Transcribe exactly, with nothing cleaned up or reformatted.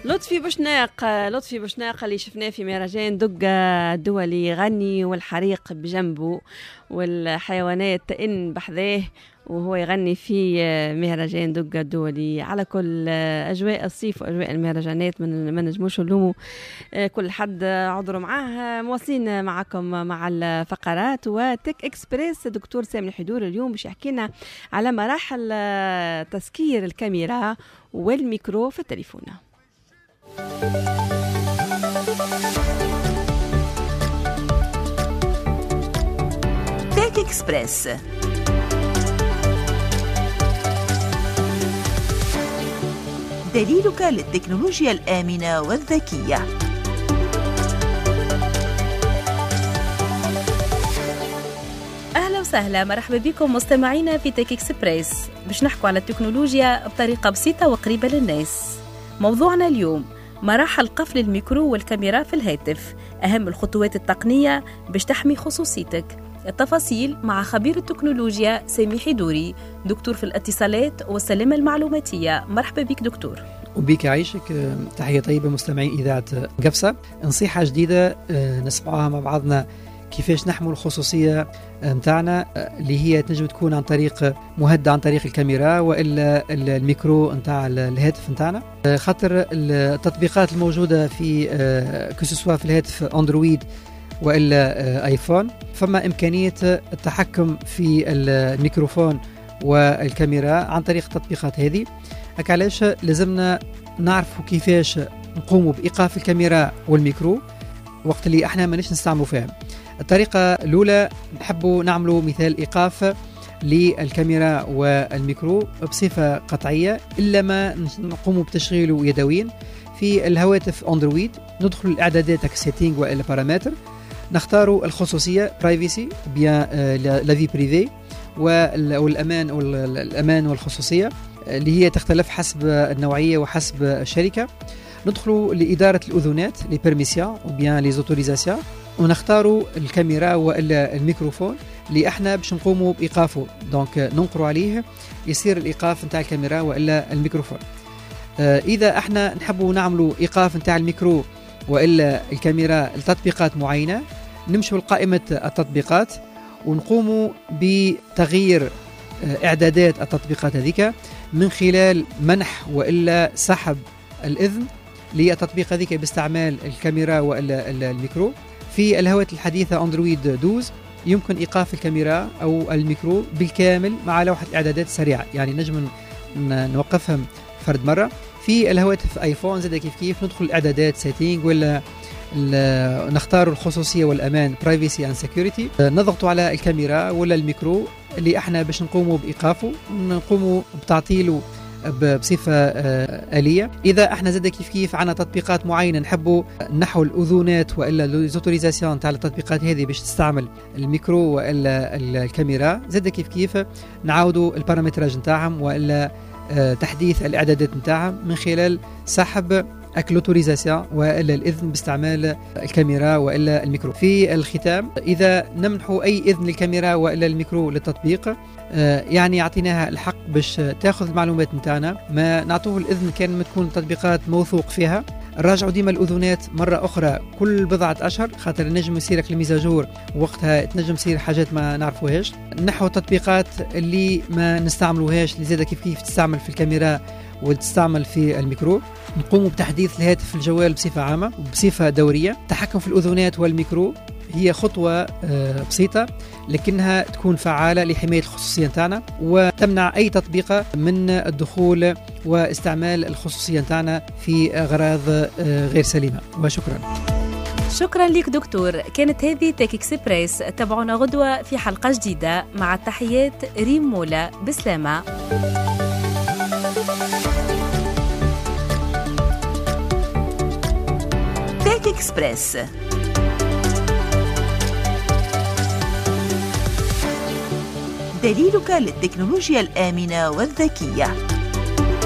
لطفي بوشناق لطفي بوشناق اللي شفناه في مهرجان دقة الدولي يغني والحريق بجنبه والحيوانات تئن بحذاه وهو يغني في مهرجان دقة الدولي. على كل أجواء الصيف وأجواء المهرجانات من ما نجموش نلوموا كل حد عذره معاه. مواصلين معكم مع الفقرات وتك إكسبريس. دكتور سامي الحدور اليوم باش يحكينا على مراحل تسكير الكاميرا والميكرو في التليفون. تك إكسبريس دليلك للتكنولوجيا الآمنة والذكية. أهلا وسهلا، مرحبا بكم مستمعينا في تك إكسبريس. باش نحكوا على التكنولوجيا بطريقة بسيطة وقريبة للناس. موضوعنا اليوم مراحل قفل الميكرو والكاميرا في الهاتف، أهم الخطوات التقنية باش تحمي خصوصيتك. التفاصيل مع خبير التكنولوجيا سامي حدوري، دكتور في الاتصالات والسلامة المعلوماتية. مرحبا بك دكتور. وبيك عايشك. تحية طيبة مستمعين إذاعة قفصة. نصيحة جديدة نسمعها مع بعضنا كيفاش نحمل الخصوصية متاعنا اللي هي تنجم تكون عن طريق مهدة عن طريق الكاميرا وإلا الميكرو متاع الهاتف متاعنا. خاطر التطبيقات الموجودة في كسوسوا في الهاتف أندرويد وإلا آيفون فما إمكانية التحكم في الميكروفون والكاميرا عن طريق التطبيقات هذه. علاش لازمنا نعرفوا كيفاش نقوموا بإيقاف الكاميرا والميكرو وقت اللي احنا ما نش نستعملوا فيها. الطريقة الأولى نحبوا نعملوا مثال إيقاف للكاميرا والميكرو بصفة قطعية إلا ما نقوموا بتشغيله يدويا. في الهواتف أندرويد ندخل الإعدادات السيتينغ وإلا بارامتر، نختاروا الخصوصية برايفسي بيان لا في بريفي والأمان والأمان والخصوصية اللي هي تختلف حسب النوعية وحسب الشركة. ندخلوا لإدارة الأذونات لي بيرميسيون وبيان لي زوتوريزاسيون ونختاروا الكاميرا وإلا الميكروفون اللي احنا باش نقوموا بإيقافه. دونك ننقروا عليه يصير الإيقاف نتاع الكاميرا وإلا الميكروفون. آه إذا احنا نحبوا نعملوا إيقاف نتاع الميكرو وإلا الكاميرا لتطبيقات معينة نمشوا لقائمة التطبيقات ونقوموا بتغيير آه إعدادات التطبيقات هذيك من خلال منح وإلا سحب الإذن للتطبيق هذيك باستعمال الكاميرا وإلا الميكرو. في الهواتف الحديثة أندرويد اثنا عشر يمكن إيقاف الكاميرا أو الميكرو بالكامل مع لوحة إعدادات سريعة، يعني نجم نوقفهم فرد مرة. في الهواتف آيفون زاد كيف كيف ندخل الإعدادات سيتينغ ولا نختار الخصوصية والأمان privacy and security، نضغطوا على الكاميرا ولا الميكرو اللي احنا باش نقوموا بإيقافه ونقوموا بتعطيله بصفة آلية. إذا احنا زاد كيف كيف عنا تطبيقات معينة نحبوا نحو الأذونات وإلا الزوتوريزاسيون تاع التطبيقات هذه باش تستعمل الميكرو وإلا الكاميرا زاد كيف كيف نعاودوا البارامتراج نتاعهم وإلا تحديث الإعدادات نتاعهم من خلال سحب الأوتوريزاسيون وإلا الإذن باستعمال الكاميرا وإلا الميكرو. في الختام إذا نمنحوا أي إذن للكاميرا وإلا الميكرو للتطبيق يعني يعطيناها الحق باش تاخذ المعلومات نتاعنا، ما نعطوه الإذن كان ما تكون التطبيقات موثوق فيها. نراجعوا ديما الأذونات مرة أخرى كل بضعة أشهر خاطر نجم يصيرك الميزاجور وقتها تنجم يصير حاجات ما نعرفوهاش. نحو تطبيقات اللي ما نستعملوهاش اللي زادة كيف كيف تستعمل في الكاميرا وتستعمل في الميكرو. نقوم بتحديث الهاتف الجوال بصفة عامة وبصفة دورية. التحكم في الأذونات والميكرو هي خطوة بسيطة لكنها تكون فعالة لحماية الخصوصية نتاعنا وتمنع أي تطبيق من الدخول واستعمال الخصوصية نتاعنا في أغراض غير سليمة. وشكرا. شكرا لك دكتور. كانت هذه تك إكسبريس. تابعونا غدوة في حلقة جديدة. مع التحيات ريم مولا. بسلامة. تك إكسبريس دليلك للتكنولوجيا الآمنة والذكية.